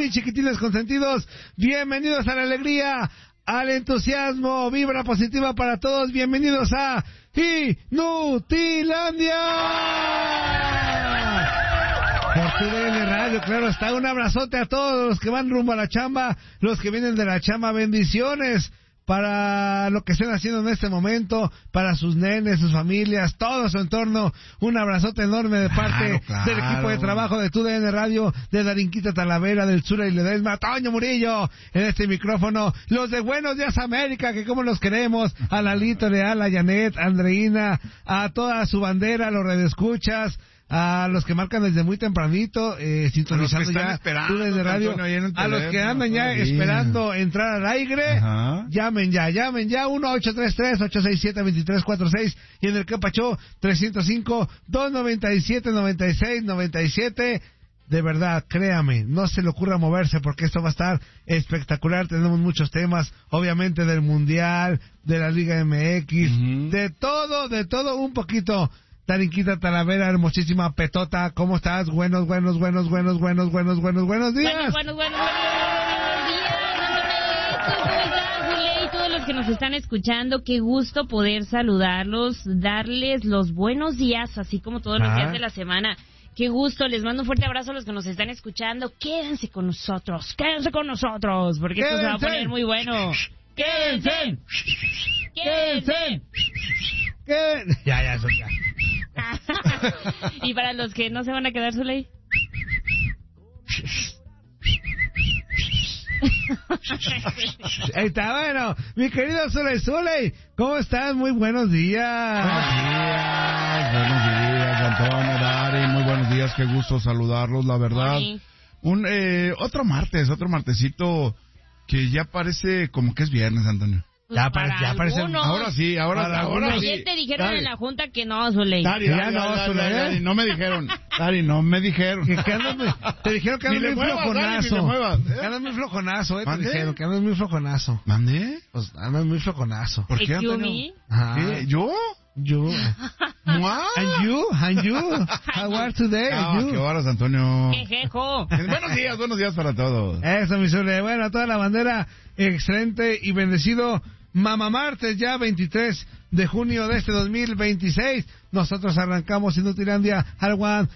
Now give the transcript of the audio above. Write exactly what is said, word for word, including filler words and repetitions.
mis chiquitines consentidos? Bienvenidos a la alegría, al entusiasmo, vibra positiva para todos. Bienvenidos a Inutilandia. Por tu D N Radio, claro está. Un abrazote a todos los que van rumbo a la chamba, los que vienen de la chamba. Bendiciones para lo que estén haciendo en este momento, para sus nenes, sus familias, todo su entorno. Un abrazote enorme de parte claro, claro. del equipo de trabajo de tu D N Radio, de Darinquita Talavera, del Zura y Ledesma, Toño Murillo, en este micrófono, los de Buenos Días América, que como los queremos, a Lalito Leal, a Janet, a Andreina, a toda su bandera, a los redescuchas, a los que marcan desde muy tempranito, eh, sintonizando ya tú desde radio, Antonio, a los que andan ya todavía esperando entrar al aire. Ajá. llamen ya, llamen ya, uno ocho tres tres, ocho seis siete, dos tres cuatro seis, y en el que Pacho, trescientos cinco, doscientos noventa y siete, noventa y seis, noventa y siete. De verdad, créame, no se le ocurra moverse porque esto va a estar espectacular. Tenemos muchos temas, obviamente del Mundial, de la Liga M X, uh-huh. de todo, de todo un poquito. Darinquita Talavera, hermosísima Petota, ¿cómo estás? Buenos, buenos, buenos, buenos, buenos, buenos, buenos, buenos días. Buenos, buenos, buenos, buenos días, ¿cómo estás, Zuley? Todos los que nos están escuchando, qué gusto poder saludarlos, darles los buenos días, así como todos los ah. días de la semana. Qué gusto, les mando un fuerte abrazo a los que nos están escuchando. Quédense con nosotros, quédense con nosotros, porque quédense. Esto se va a poner muy bueno. ¡Quédense! ¡Quédense! ¿Qué? Ya, ya, eso ya. Y para los que no se van a quedar, Zuley. Ahí está, bueno, mi querido Zuley, Zuley, ¿cómo estás? Muy buenos días. Buenos días, buenos días, Antonio, Dari, muy buenos días, qué gusto saludarlos, la verdad. Sí. Un, eh, otro martes, otro martesito que ya parece como que es viernes, Antonio. Pues ya parece, ya parece. Ahora sí, ahora, ahora, ahora sí. Ayer te dijeron Dari. En la junta que no, Zuley. Dari, Dari, Dari, no, Dari, Dari, Dari, no me dijeron. Dari, no me dijeron. Que, que andas muy, te dijeron que andas muy muevas, flojonazo. Dari, ¿eh? Que andas muy flojonazo, eh. Te dijeron que andas muy flojonazo. ¿Mandé? Pues andas muy flojonazo. ¿Por qué, Antonio? ¿Qué? ¿Yo? You. What? And you, and you. How are today? Ah, qué horas, Antonio. Quejejo. Buenos días, buenos días para todos. Eso, mi Zuley. Bueno, toda la bandera, excelente y bendecido Mamá Martes, ya veintitrés de junio de este dos mil veintiséis. Nosotros arrancamos Inutilandia al one,